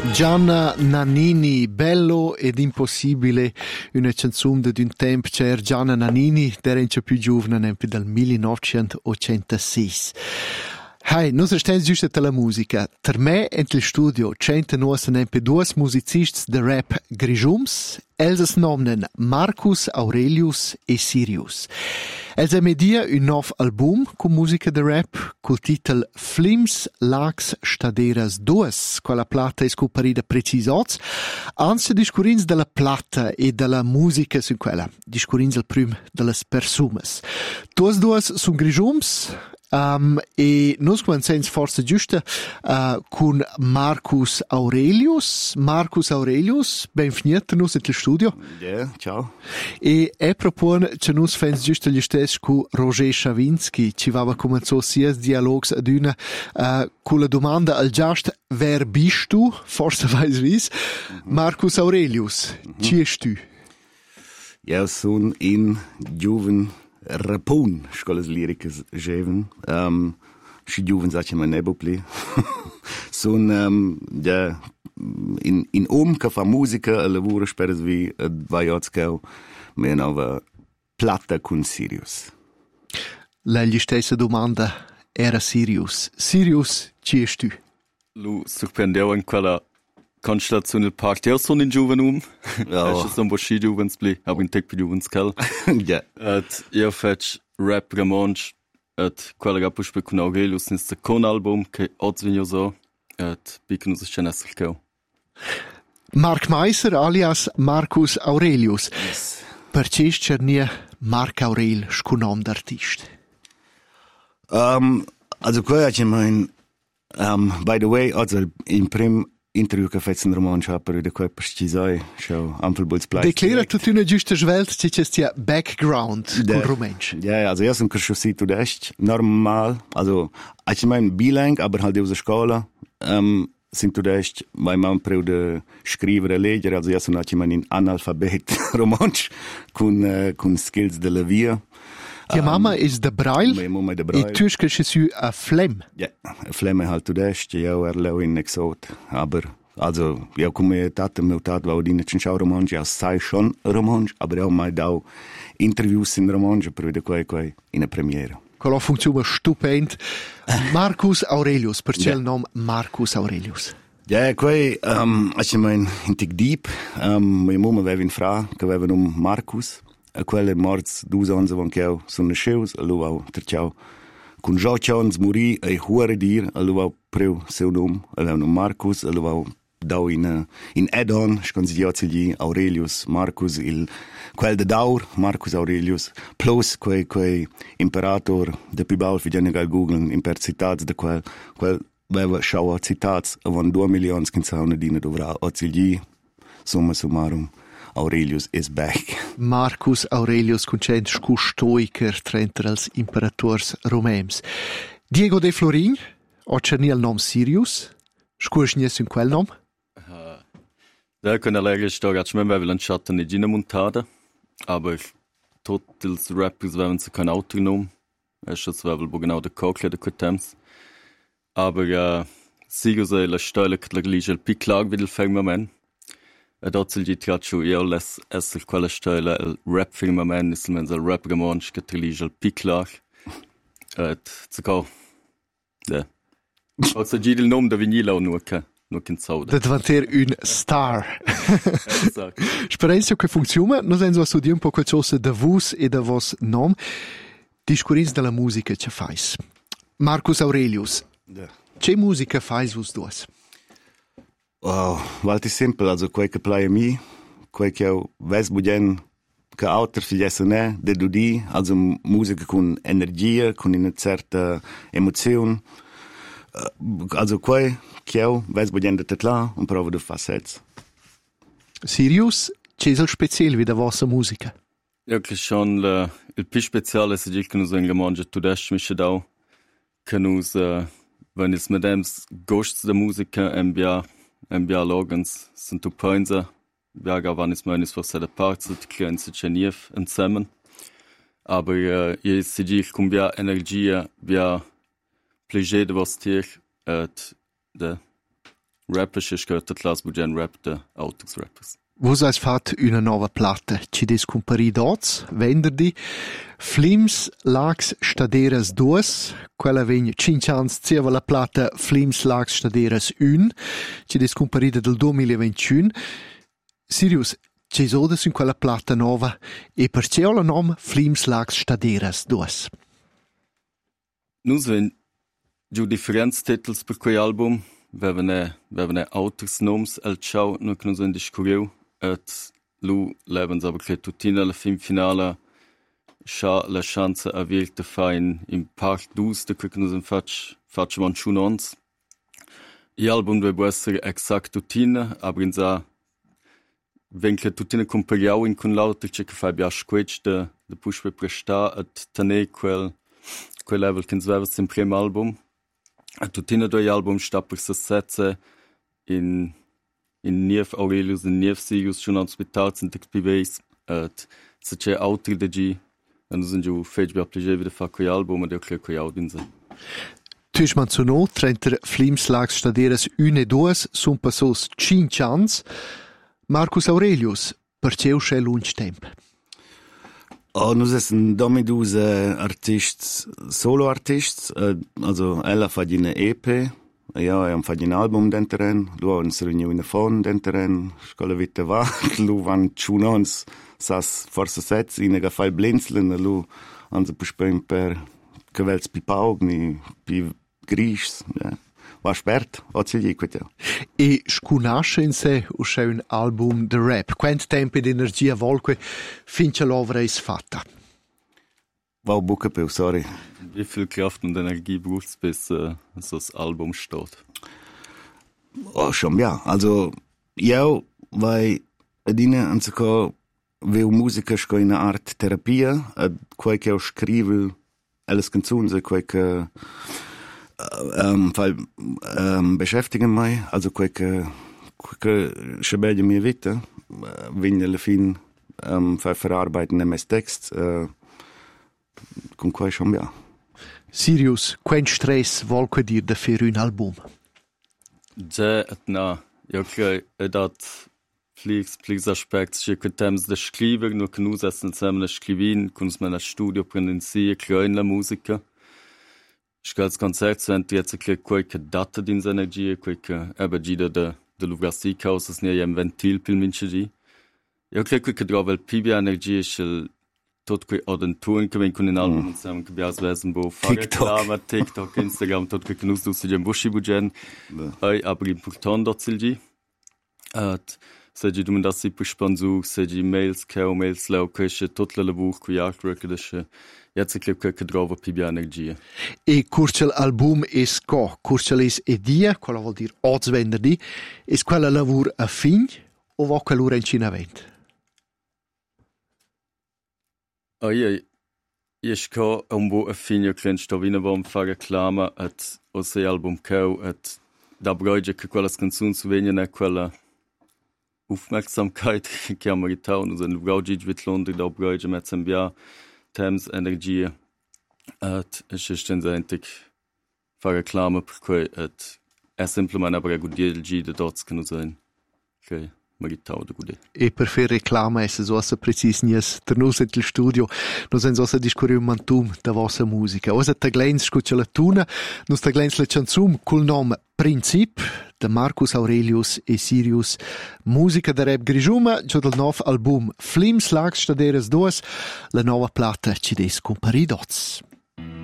Gianna Nannini, Bello ed impossibile, una canzone d'un tempo c'era Gianna Nannini, era un po' più giovane, nempe dal 1986. Hai, noi stiamo giusto alla musica. Per me, in il studio, c'è nempe due musicisti de rap grigiums, els nomnen Marcus Aurelius e Sirius. Els emedia un nuovo album con musica de rap col titolo Flims Lags Staderas 2. Quella plata è scoperita precisats. Anzi, discurrins della plata e della musica su quella. Discurrins al prim delle persumes. Due sono grigiums. E noi cominciamo forse giusto con Marcus Aurelius. Marcus Aurelius, benvenuto nel studio. Yeah, ciao. E propone che noi facciamo giusto gli stessi con Roger Chavinsky. Ci va a cominciare sia dialogi ad una con la domanda al giusto, wer bist du? Forse weiß vis. Marcus Aurelius, chi es tu? Ja, sono in giovane rapun, scolas liricas jeven. Și giuven zace mai nebopli. Sun ja in che fa musica e lavora speres vi vaiotskau me nova plata con Sirius. La stessa domanda era Sirius. Sirius, chi es tu? Lu surprendeu in quella constellazione il parteo sono in giovane È un po' sci giovens pli, aber in tec più giovens cal. Ja. Et io fetch rap romansch, et quella rap uspe con Aurelius in sta con album che odzvinio so, et biconus es cenesselkeu. Mark Meiser alias Marcus Aurelius. Yes. Perché c'ernia Marc Aurel scunom d'artist? Also qua ich mein by the way, also in prim interview che fece in roman per de qua precisai, show ampel bulls play. Declara tut una giusta svelt ci c'è background con romansch. Ja, also erst schon sieht du echt normal, also ich mein bilang, aber halt aus der Schule sind du echt mein Mann pro de scrivere leggere, also erst ich mein in analfabet romansch con skills de la via. Tia mamma is de Braille. Mia mamma è de Braille. E tu scrivi su a Flem. Ja, Flemme halt du echt, ja, leu in exot, aber also ja come tat meu tat va odine cinchau romansch, ja sai schon romansch, aber ja mai dau interviews in romansch per de quai in a premiera. Quello funziona stupend. Marcus Aurelius, perché il nome Marcus Aurelius? Ja, quai ich mein in tic deep, mia mamma aveva in fra che aveva nome Marcus. A quelle morts 2 anni van che sono nasceus, a lui terciau con 18 anni morì e huore dir, a lui preu seu nome, aveva nome Marcus, a lui dau in add-on, sconsigliati gli Aurelius Marcus, quel de daur, Marcus Aurelius, plus quei imperator de pibaul figiane gal Google, imper citats de quel aveva schau citats, avon 2 milioni che sauna dina dovrà, ozigli, summa summarum. Aurelius is back. Marcus Aurelius concent scu stoiker trenter als imperators romems. Diego de Florin, o c'erni il nom Sirius? Scu schnies in quel nom? Da kann legge storia, ich mein wir schatten in Gina montada, aber tot ils rappers wenn sie kein Auto genommen. Es ist zwar wohl genau der Kokle der Kutems. Aber Sirius la stelle che la glige piclag videl fegmamen. Dort il gittiaccio io les essel quella stella il rap firmamen is men il rap romansch che trilige il piclar et zuko ja also il nome da vinilo nur kin sauda Det vanter un star. Sperenzo che funziona, noi senso studiare un po' qualcosa da vos e da vos nom. Discorrins della musica che fais. Marcus Aurelius. Ja. Che musica fais vos duas? Wow, valti simpel, also quei che playa mi, quei che eu ves buden che autor figliesse ne, de dudi, also musica con energia, con una certa emozione, also quei che eu ves buden de tetla, un prova de facets. Sirius, c'è il speciale wie da vostra musica? Ja, che schon il più speciale se dic che nus en romange tudest mische dau, che nus wenn es mit dem Ghosts der Musiker MBA Logans sind tu Poinser, ja gavan is meines for set apart so die kleinen Genev und zusammen. Aber je sich kum via energia via plaisir de vostir de rappers e scherta tlas bugen rap de Autos rappers. Vos has fatto una nuova plata, ci des cumpari dots, venderdi, Flims Lags Staderas 2, quella vegna 5 ans zieva la plata Flims Lags Staderas 1, ci des comparida del 2021. Sirius, ci sodas in quella plata nova e perciò la nom Flims Lags Staderas 2. Nus ven giù differents titels per quei album, vevene Autos noms al ciao, nu che nus ven discuriu, et lu levens aber che tutina la fin finale scha la chance avir de fein in part 2 de che nus faccio man schon ons. I album deve essere exact tutina, aber in sa wenn che tutina compariau in con lauter che fa bia squetch de push per presta et tane quel level che svevas im primo album. A tutina do album sta per se setze in Niev Aurelius in Niev Sirius schon ans Spital sind XPVs et se c'è altri de G e nus sind giù fece bia piacere de fa quei album e de quei audinze. Tu hai menzionato, tra Flims Lags Staderas 1 e 2 sono passati 5 anni. Marcus Aurelius, perché c'è lungo tempo? Nus essen domidus artists, solo artists, also ella fa di una EP, ja, am fa di un album denteren, lu han se reuniu in fon denteren, scola vite va, lu van chunons, sas forse sets, in ega fai blinzlen, lu han se puspem per cavels pi paugni, pi gris, ja. Va spert, ozzigli queteo. E sconosce in sé uscì un album de rap. Quanto tempo ed energia volque finché l'opera è fatta? Va buca peu, sorry. Wie viel Kraft und Energie braucht's, bis so das Album steht? Schon ja. Also, io vai adina anzico veu musica sco in art terapia, quai che scrivo alles canzoni, quai che beschäftigen mich, also qualche schebelje mir vita, wenn alla fin verarbeiten MS Text, con quai schon ja. Sirius, quant stress volque dir da fare un album? Ja, et na, io crei dat fligs aspects, che temps de scriver, no che nus essen zusammen scrivin, cuns man a studio prenden si, crein la musica. Scals concert sunt jetzt qualche data din energie, qualche gida de luvrasi causas ne jem ventil pil minchegi. Io crec che drova il pibia energie schel tot que adenturen che ven con in album sam che bias lesen bo TikTok, Instagram tot que nus dus jem bushi bugen. Ai aber important dort silgi. At segi dum das si puspanzu, segi mails lau che tot la buch qui artwork de jetzt che drova pibia energie. E curcel album es curcel es edia, quella vuol dire oz venderdi, es quella lavur a fin o va quell'ora in cinavent? Io sco un bo a fin io clen sto vina vom fa reclama at o se album cau at da broige che quella canzun su vegna quella Aufmerksamkeit che ha meritato, und ein Braugig wird London da broige mit Zambia Thames energia at assistenzentic fa reclama per cui è semplicemente per godere de dots che non sein che meritau de gode. E per fare reclama esse so a precisnies der nus in il studio nos en so a discutere un mantum da vostra musica. Osa taglens scuccia la tuna, nus taglens la chanzum col nom Princip de Marcus Aurelius e Sirius, musica da rap grigiuma, giù del nov album Flims Lags Staderas 2, la nova plata ci des compari dots.